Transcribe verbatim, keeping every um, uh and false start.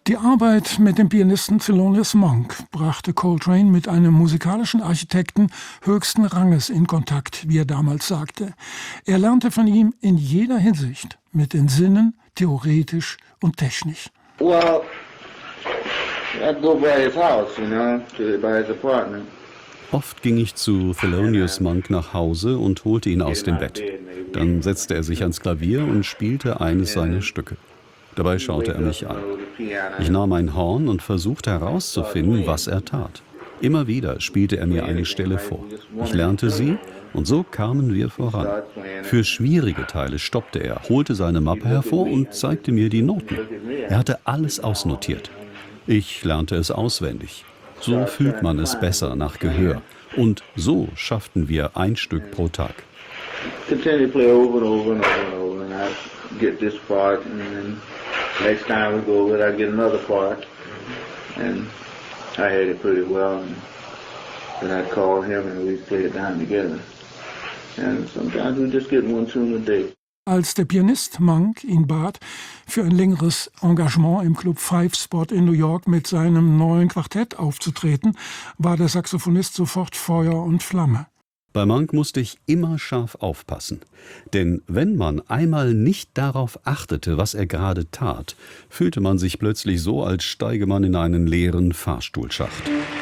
Die Arbeit mit dem Pianisten Thelonious Monk brachte Coltrane mit einem musikalischen Architekten höchsten Ranges in Kontakt, wie er damals sagte. Er lernte von ihm in jeder Hinsicht, mit den Sinnen, theoretisch und technisch. Well, I'd go by his house, you know, to, by his apartment. Oft ging ich zu Thelonious Monk nach Hause und holte ihn aus dem Bett. Dann setzte er sich ans Klavier und spielte eines seiner Stücke. Dabei schaute er mich an. Ich nahm ein Horn und versuchte herauszufinden, was er tat. Immer wieder spielte er mir eine Stelle vor. Ich lernte sie und so kamen wir voran. Für schwierige Teile stoppte er, holte seine Mappe hervor und zeigte mir die Noten. Er hatte alles ausnotiert. Ich lernte es auswendig. So fühlt man es besser nach Gehör. Und so schafften wir ein Stück pro Tag. Continue to play over and over and over and over, and I get this part, and then next time we go over it, I get another part, and I had it pretty well, and then I'd call him and we'd play it down together. And sometimes we just get one tune a day. Als der Pianist Monk ihn bat, für ein längeres Engagement im Club Five Spot in New York mit seinem neuen Quartett aufzutreten, war der Saxophonist sofort Feuer und Flamme. Bei Monk musste ich immer scharf aufpassen. Denn wenn man einmal nicht darauf achtete, was er gerade tat, fühlte man sich plötzlich so, als steige man in einen leeren Fahrstuhlschacht.